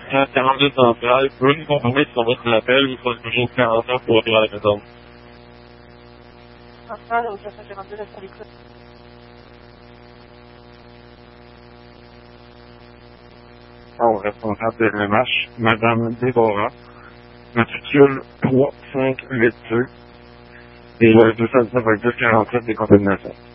42 centrale, pouvez nous confirmer sur votre appel ou sur le toujours 49 pour retour à la maison? Centrale au 442 de l'écoute. Au responsable de l'MH, Madame Déborah, matricule 3582 et le 219 avec 247 des contaminations.